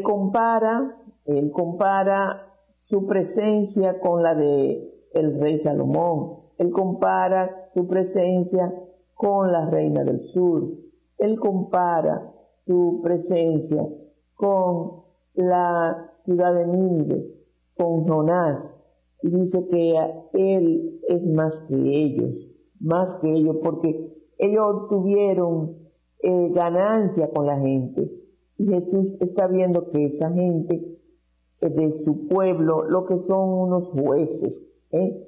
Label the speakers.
Speaker 1: él compara su presencia con la de el rey Salomón. Él compara su presencia con la reina del sur. Él compara su presencia con la ciudad de Nínive, con Jonás, y dice que él es más que ellos, porque ellos obtuvieron ganancia con la gente. Y Jesús está viendo que esa gente de su pueblo, lo que son unos jueces,